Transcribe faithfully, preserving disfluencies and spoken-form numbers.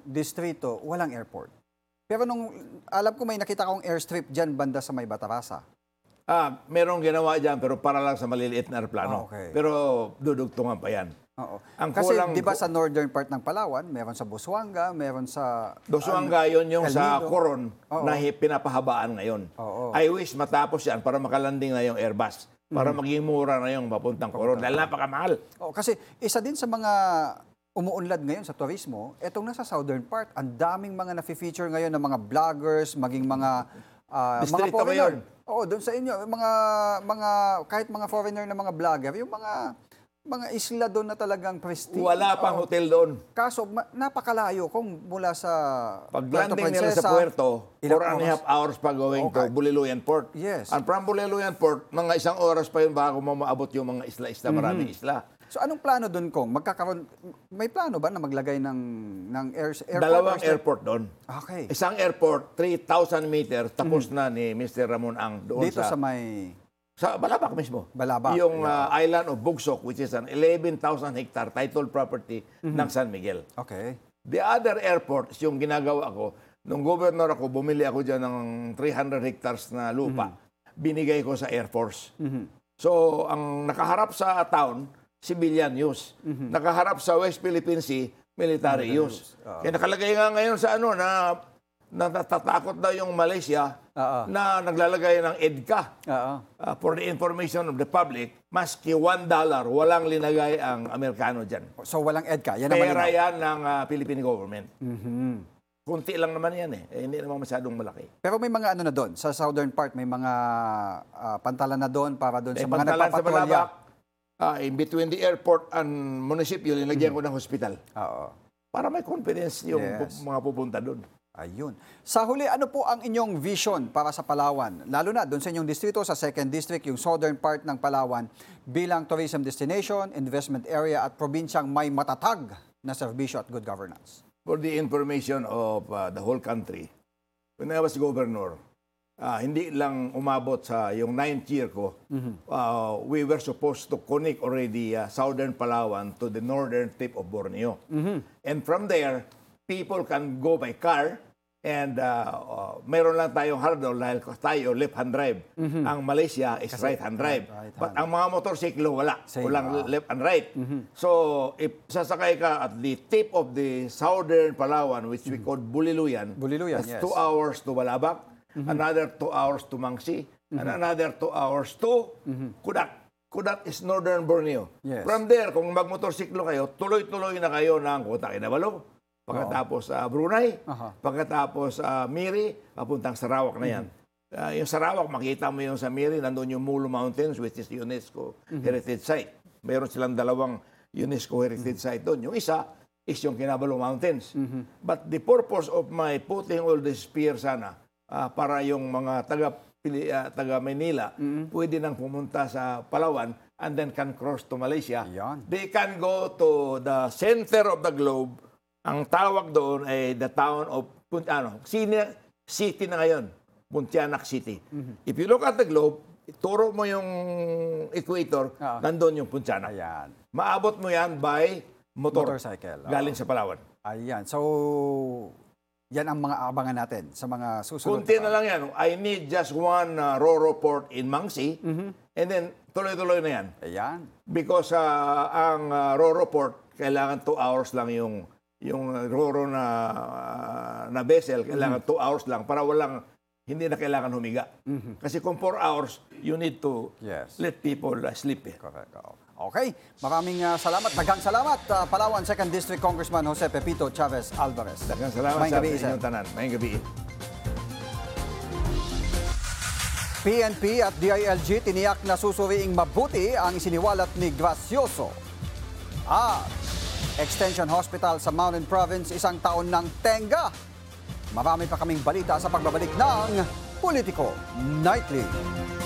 distrito, walang airport. Pero nung, alam ko may nakita akong airstrip dyan banda sa may Batarasa. Ah, merong ginawa dyan pero para lang sa maliliit na aeroplano. Ah, okay. Pero dudugtungan pa yan. Oo. Ang Kasi kulang- di ba sa northern part ng Palawan, meron sa Busuanga, meron sa... Dosuanga yun yung El sa Nido. Coron Oo. na hi- pinapahabaan ngayon. Oo. I wish matapos yan para makalanding na yung Airbus. Para maging mura na yung papuntang Coron. Dahil napakamahal. Oh, kasi isa din sa mga umuunlad ngayon sa turismo, etong nasa southern part, ang daming mga nafe-feature ngayon ng mga vloggers, maging mga ah, mga Distrito ba foreigner. yun? Oo, doon sa inyo, mga mga kahit mga foreigner na mga vlogger, yung mga mga isla doon na talagang prestige. Wala pang Oo. hotel doon. Kaso ma- napakalayo kung mula sa Pag Puerto landing nila sa Princesa, Puerto, ilang four and a half hours pa going to Okay. Buliluyan Port. Yes. And from Buliluyan Port, mga isang oras pa yun bago mo maabot yung mga isla-isla, maraming isla. So anong plano doon, Kong? Magkakaroon, may plano ba na maglagay ng, ng air, airport? Dalawang or- airport doon. Okay. Isang airport, three thousand meters, tapos na ni mister Ramon Ang doon Dito sa sa, may sa Balabac mismo. Balabac. Yung uh, island of Bugsok, which is an eleven thousand hectare title property ng San Miguel. Okay. The other airport, yung ginagawa ko, nung governor ako, bumili ako dyan ng three hundred hectares na lupa. Binigay ko sa Air Force. So, ang nakaharap sa town, civilian use. Nakaharap sa West Philippine Sea, military use. Kaya nakalagay nga ngayon sa ano na natatakot daw yung Malaysia Oo. na naglalagay ng EDCA Oo. uh, for the information of the public, maski one dollar, walang linagay ang Amerikano dyan. So walang EDCA. Yan naman Pera yun. yan ng uh, Philippine government. Mhm. Kunti lang naman yan eh. eh. Hindi naman masyadong malaki. Pero may mga ano na doon, sa southern part, may mga ah, pantalan na doon para doon Eh, sa mga pantalan sa nagpapatrolya. Balabac, uh, in between the airport and municipio, linagyan ko ng hospital. Oo. Para may confidence yung Yes. pu- mga pupunta doon. Ayun. Sa huli, ano po ang inyong vision para sa Palawan? Lalo na doon sa inyong distrito, sa second district, yung southern part ng Palawan, bilang tourism destination, investment area at probinsyang may matatag na serbisyo at good governance. For the information of uh, the whole country, when I was governor, uh, hindi lang umabot sa yung ninth year ko, uh, we were supposed to connect already uh, southern Palawan to the northern tip of Borneo. And from there, people can go by car and uh, uh, meron lang tayong hardware dahil tayo left-hand drive. Ang Malaysia is right-hand drive. right-hand. But ang mga motorsiklo wala. Same, Walang ah. left and right. So, if sasakay ka at the tip of the southern Palawan, which we call Buliluyan, Buliluyan, that's yes. two hours to Balabac, another two hours to Mangsi, and another two hours to Kudak. Kudak is northern Borneo. Yes. From there, kung magmotorsiklo kayo, tuloy-tuloy na kayo ng Kota Kinabalu, pagkatapos sa Brunei, Aha. pagkatapos sa Miri, papuntang Sarawak na yan. Ah, yung Sarawak, makita mo yung sa Miri, nandun yung Mulu Mountains, which is UNESCO Heritage Site. Mayroon silang dalawang UNESCO Heritage Site doon. Yung isa is yung Kinabalu Mountains. But the purpose of my putting all this pier sana, ah, para yung mga taga, Pili- ah, taga Manila, pwede nang pumunta sa Palawan and then can cross to Malaysia. Yan. They can go to the center of the globe. Ang tawag doon ay the town of Punt- ano, Cine- city na ngayon, Pontianak City. If you look at the globe, ituro mo yung equator, Ah. nandun yung Pontianak. Ayan. Maabot mo yan by motor. Motorcycle. Oo. Galing sa Palawan. Ayan. So, yan ang mga abangan natin sa mga susunod. Kunti na lang yan. I need just one uh, Roro port in Mangsi, and then tuloy-tuloy na yan. Ayan. Because uh, ang uh, Roro port, kailangan two hours lang yung yung uh, Roro na uh, na vessel, kailangan two hours lang para walang hindi na kailangan humiga. Kasi kung four hours, you need to Yes. let people uh, sleep. Eh. Correct. Oo. Okay. Maraming ah, salamat. Daghang salamat, ah, Palawan second District Congressman Jose Pepito Chavez Alvarez. Daghang salamat Mayang sa gabi, sir. inyong tanan. Mayang gabi. P N P at D I L G tiniyak na susuriing mabuti ang isiniwalat ni Gracioso. At Extension Hospital sa Mountain Province isang taon ng tenga. Marami pa kaming balita sa pagbabalik ng Politico Nightly.